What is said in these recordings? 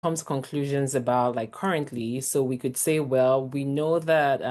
come to conclusions about like currently. So we could say, well, we know that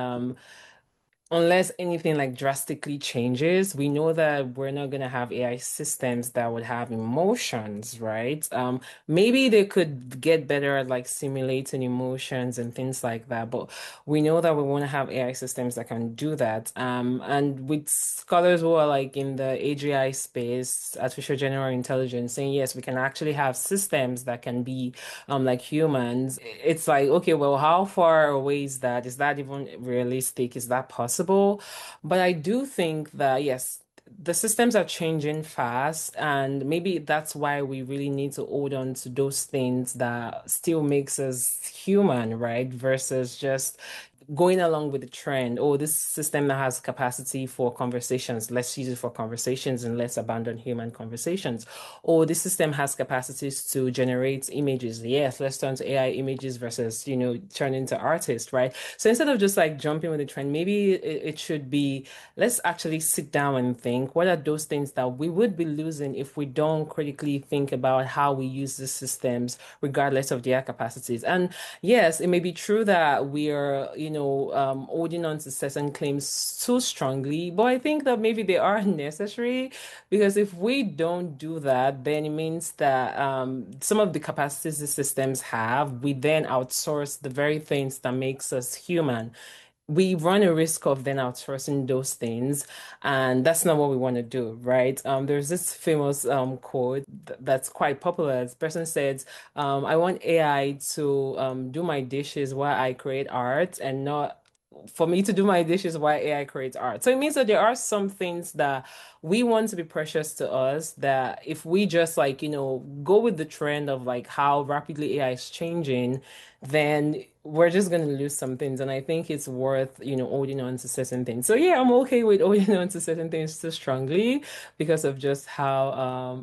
unless anything like drastically changes, we know that we're not going to have AI systems that would have emotions, right? Maybe they could get better at like simulating emotions and things like that, but we know that we want to have AI systems that can do that. And with scholars who are like in the AGI space, artificial general intelligence, saying yes, we can actually have systems that can be like humans, it's like, okay, well, how far away is that? Is that even realistic? Is that possible? But I do think that, yes, the systems are changing fast, and maybe that's why we really need to hold on to those things that still makes us human, right? Versus just going along with the trend. Oh, this system that has capacity for conversations, let's use it for conversations and let's abandon human conversations. Or this system has capacities to generate images. Yes, let's turn to AI images versus, turn into artists, right? So instead of just like jumping with the trend, maybe it should be, let's actually sit down and think, what are those things that we would be losing if we don't critically think about how we use the systems, regardless of their capacities? And yes, it may be true that we are, holding on to certain claims too strongly, but I think that maybe they are necessary because if we don't do that, then it means that some of the capacities the systems have, we then outsource the very things that makes us human. We run a risk of then outsourcing those things, and that's not what we want to do, right? There's this famous quote that's quite popular. This person says, "I want AI to do my dishes while I create art, and not for me to do my dishes while AI creates art." So it means that there are some things that we want to be precious to us that if we just like, go with the trend of like how rapidly AI is changing, then we're just going to lose some things. And I think it's worth, holding on to certain things. So yeah, I'm okay with holding on to certain things so strongly because of just how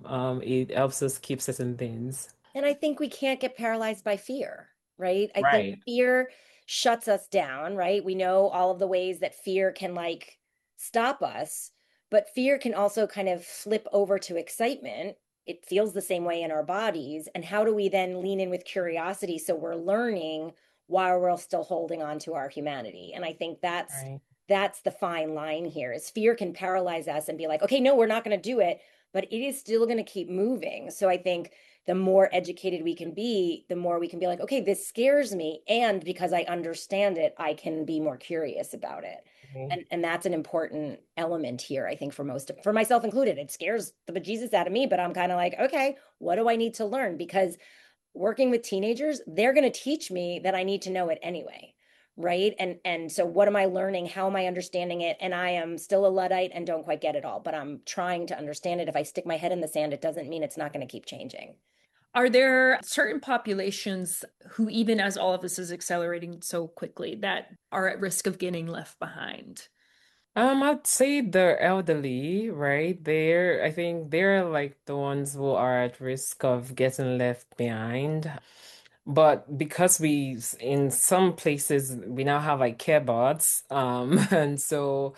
it helps us keep certain things. And I think we can't get paralyzed by fear, right? I think Right. fear shuts us down, right? We know all of the ways that fear can like stop us, but fear can also kind of flip over to excitement. It feels the same way in our bodies. And how do we then lean in with curiosity so we're learning while we're still holding on to our humanity? And I think Right. that's the fine line here is fear can paralyze us and be like, okay, no, we're not going to do it, but it is still going to keep moving. So I think the more educated we can be, the more we can be like, okay, this scares me. And because I understand it, I can be more curious about it. Right. And that's an important element here, I think, for myself included. It scares the bejesus out of me, but I'm kind of like, okay, what do I need to learn? Because working with teenagers, they're going to teach me that I need to know it anyway. Right. And so what am I learning? How am I understanding it? And I am still a Luddite and don't quite get it all, but I'm trying to understand it. If I stick my head in the sand, it doesn't mean it's not going to keep changing. Are there certain populations who, even as all of this is accelerating so quickly, that are at risk of getting left behind? I'd say the elderly, right? I think they're like the ones who are at risk of getting left behind. But because in some places, we now have like care bots, and so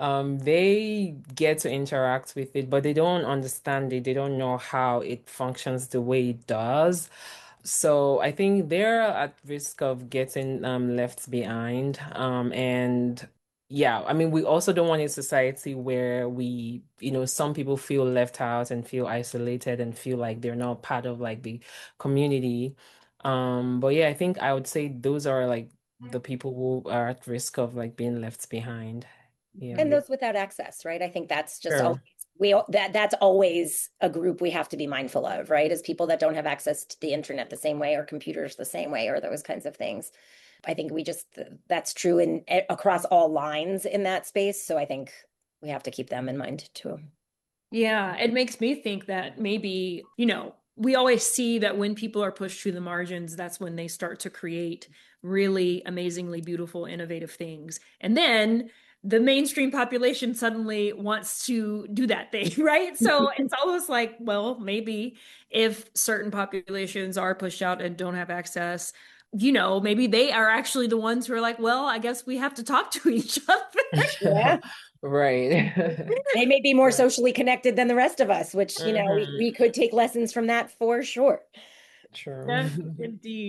they get to interact with it, but they don't understand it. They don't know how it functions the way it does. So I think they're at risk of getting left behind. And yeah, I mean, we also don't want a society where some people feel left out and feel isolated and feel like they're not part of like the community. But yeah, I think I would say those are like the people who are at risk of like being left behind. Yeah. And those without access, right? I think that's just always Sure. that's always a group we have to be mindful of, right? As people that don't have access to the internet the same way or computers the same way or those kinds of things. I think we just that's true in across all lines in that space. So I think we have to keep them in mind too. Yeah, it makes me think that maybe, we always see that when people are pushed to the margins, that's when they start to create really amazingly beautiful, innovative things. And then the mainstream population suddenly wants to do that thing, right? So it's almost like, well, maybe if certain populations are pushed out and don't have access, maybe they are actually the ones who are like, well, I guess we have to talk to each other. Yeah. Right. They may be more Right. socially connected than the rest of us, which, we Hmm. could take lessons from that for sure. True. Yes, indeed.